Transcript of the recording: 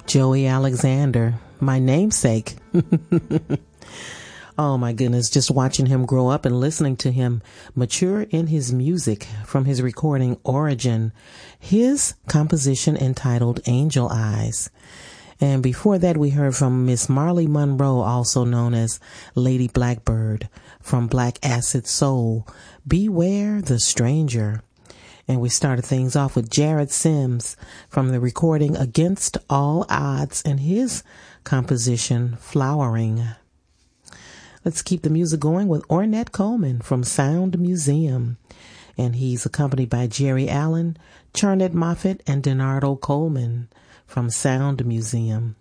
Joey Alexander, my namesake. Oh my goodness, just watching him grow up and listening to him mature in his music from his recording Origin, his composition entitled Angel Eyes. And before that, we heard from Miss Marley Monroe, also known as Lady Blackbird, from Black Acid Soul, Beware the Stranger. And we started things off with Jared Sims from the recording Against All Odds and his composition Flowering. Let's keep the music going with Ornette Coleman from Sound Museum. And he's accompanied by Jerry Allen, Charnette Moffett, and Donardo Coleman from Sound Museum.